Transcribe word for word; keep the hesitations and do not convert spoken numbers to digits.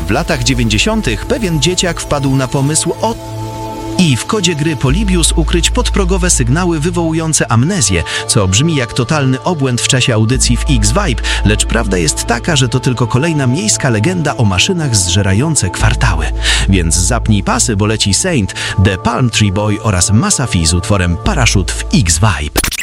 W latach dziewięćdziesiątych pewien dzieciak wpadł na pomysł o i w kodzie gry Polybius ukryć podprogowe sygnały wywołujące amnezję, co brzmi jak totalny obłęd w czasie audycji w X-Vibe, lecz prawda jest taka, że to tylko kolejna miejska legenda o maszynach zżerające kwartały. Więc zapnij pasy, bo leci Saint, The Palm Tree Boy oraz Masa Fi z utworem Parachute w X-Vibe.